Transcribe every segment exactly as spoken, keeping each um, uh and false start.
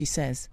she says.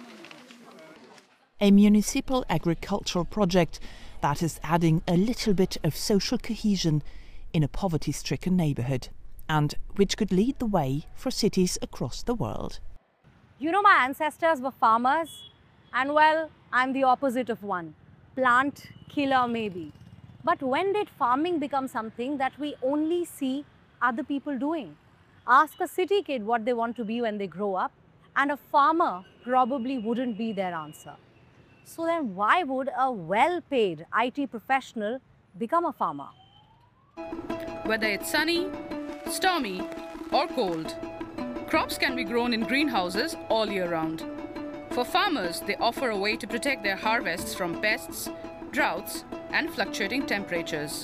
A municipal agricultural project that is adding a little bit of social cohesion in a poverty-stricken neighbourhood, and which could lead the way for cities across the world. You know, my ancestors were farmers, and well, I'm the opposite of one. Plant killer maybe. But when did farming become something that we only see other people doing? Ask a city kid what they want to be when they grow up, and a farmer probably wouldn't be their answer. So then why would a well-paid I T professional become a farmer? Whether it's sunny, stormy or cold, crops can be grown in greenhouses all year round. For farmers, they offer a way to protect their harvests from pests, droughts and fluctuating temperatures.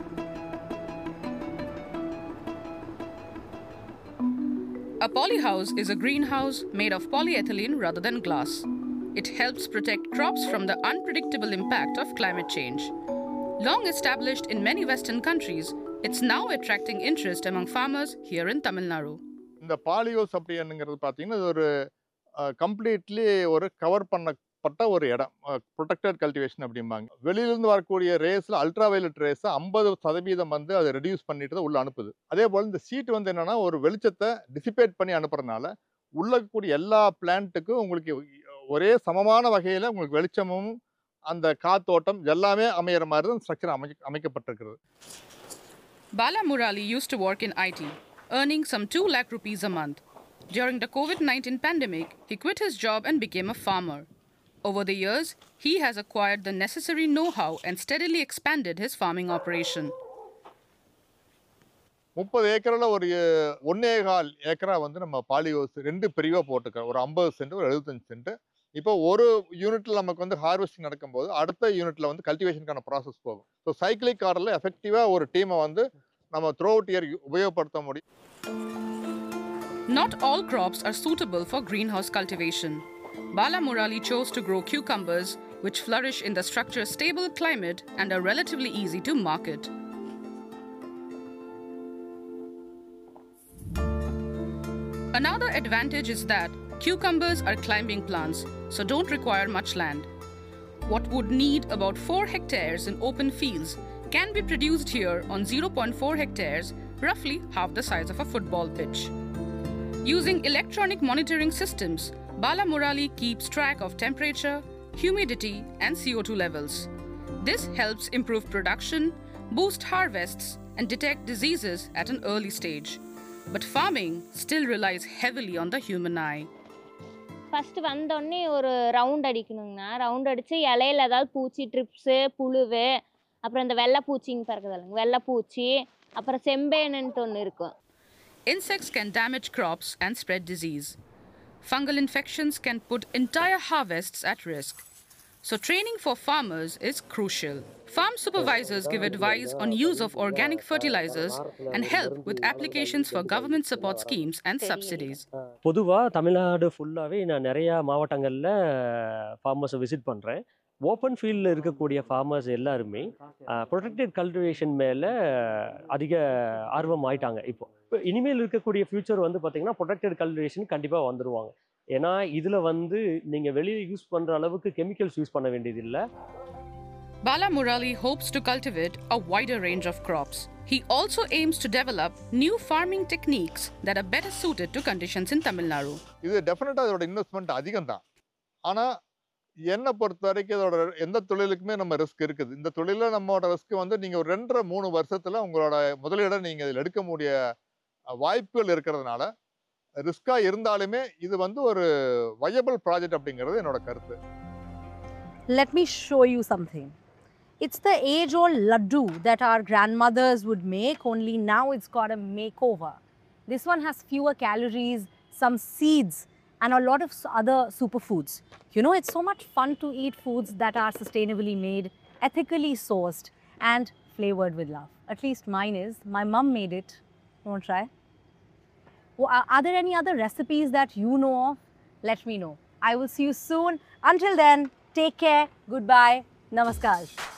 A polyhouse is a greenhouse made of polyethylene rather than glass. It helps protect crops from the unpredictable impact of climate change. Long established in many Western countries, it's now attracting interest among farmers here in Tamil Nadu. இந்த பாலியோஸ் அப்படிங்கிறது பார்த்தீங்கன்னா இது ஒரு completely ஒரு cover பண்ணப்பட்ட ஒரு இடம், protected cultivation அப்படிம்பாங்க. வெளியிலிருந்து வரக்கூடிய ரேஸில் அல்ட்ரா வயலட் ரேஸை ஐம்பது சதவீதம் வந்து அதை ரெடியூஸ் பண்ணிட்டு தான் உள்ள அனுப்புது. அதே போல் இந்த சீட் வந்து என்னன்னா ஒரு வெளிச்சத்தை டிசிபேட் பண்ணி அனுப்புறதுனால உள்ள இருக்கக்கூடிய எல்லா பிளான்ட்டுக்கும் உங்களுக்கு ஒரே சமமான வகையில் உங்களுக்கு வெளிச்சமும் அந்த காத்தோட்டம் எல்லாமே அமையிற மாதிரி தான் ஸ்ட்ரக்சர் அமை அமைக்கப்பட்டிருக்கிறது. Bala Murali used to work in I T, earning some two lakh rupees a month. During the COVID nineteen pandemic, he quit his job and became a farmer. Over the years, he has acquired the necessary know-how and steadily expanded his farming operation. முப்பது ஏக்கரில் ஒரு ஒன்னே கால் ஏக்கரா வந்து நம்ம பாலியோஸ் ரெண்டு பிரிவாக போட்டுக்கிறோம். ஒரு ஐம்பது சென்ட் ஒரு எழுபத்தஞ்சு சென்ட். இப்போ ஒரு யூனிட்டில் நமக்கு வந்து ஹார்வெஸ்டிங் நடக்கும்போது அடுத்த யூனிட்டில் வந்து கல்டிவேஷனுக்கான ப்ராசஸ் போகும். ஸோ சைக்கிளிக் ஆர்டரில் எஃபெக்டிவாக ஒரு டீமை வந்து நம்ம த்ரூ அவுட் இயர் உபயோகப்படுத்த முடியும். Not all crops are suitable for greenhouse cultivation. Bala Murali chose to grow cucumbers, which flourish in the structure's stable climate and are relatively easy to market. Another advantage is that cucumbers are climbing plants, so don't require much land. What would need about four hectares in open fields can be produced here on zero point four hectares, roughly half the size of a football pitch. Using electronic monitoring systems, Bala Murali keeps track of temperature, humidity and C O two levels. This helps improve production, boost harvests and detect diseases at an early stage. But farming still relies heavily on the human eye. First வந்தோடனே ஒரு round அடிக்கணுங்கண்ணா. Round அடித்து இலையில ஏதாவது பூச்சி, trips, புழுவு, அப்புறம் இந்த வெள்ளைப்பூச்சின்னு பறக்குதில்லைங்க, வெள்ளைப்பூச்சி, அப்புறம் செம்பேனுன்ட்டு ஒன்று இருக்கும். Insects can damage crops and spread disease. Fungal infections can put entire harvests at risk. So training for farmers is crucial. Farm supervisors give advice on use of organic fertilizers and help with applications for government support schemes and subsidies. பொதுவாக தமிழ்நாடு ஃபுல்லாகவே நான் நிறையா மாவட்டங்களில் ஃபார்மர்ஸை visit பண்ணுறேன். Open ஃபீல்டில் இருக்கக்கூடிய farmers எல்லாருமே protected cultivation மேலே அதிக ஆர்வம் ஆயிட்டாங்க. இப்போ இப்போ இனிமேல் இருக்கக்கூடிய ஃபியூச்சர் வந்து பார்த்திங்கன்னா ப்ரொடெக்டட் கல்டிவேஷன் கண்டிப்பாக வந்துடுவாங்க. ஏன்னா இதில் வந்து நீங்கள் வெளியே யூஸ் பண்ணுற அளவுக்கு கெமிக்கல்ஸ் யூஸ் பண்ண வேண்டியதில்லை. Bala Murali hopes to cultivate a wider range of crops. He also aims to develop new farming techniques that are better suited to conditions in Tamil Nadu. இது டெஃபினட்டாக அதோட இன்வெஸ்ட்மெண்ட் அதிகம் தான். ஆனால் என்னை பொறுத்த வரைக்கும் அதோட எந்த தொழிலுக்குமே நம்ம ரிஸ்க் இருக்குது. இந்த தொழிலில் நம்மளோட ரிஸ்க் வந்து நீங்கள் ஒரு ரெண்டரை மூணு வருஷத்தில் உங்களோட முதலீடை நீங்கள் இதில் எடுக்க முடிய வாய்ப்புகள் இருக்கிறதுனால ரிஸ்காக இருந்தாலுமே இது வந்து ஒரு வயபிள் ப்ராஜெக்ட் அப்படிங்கிறது என்னோட கருத்து. Let me show you something. It's the age-old laddu that our grandmothers would make, only now it's got a makeover. This one has fewer calories, some seeds, and a lot of other superfoods. You know, it's so much fun to eat foods that are sustainably made, ethically sourced, and flavored with love. At least mine is. My mum made it. You want to try? Are there any other recipes that you know of? Let me know. I will see you soon. Until then, take care. Goodbye. Namaskar.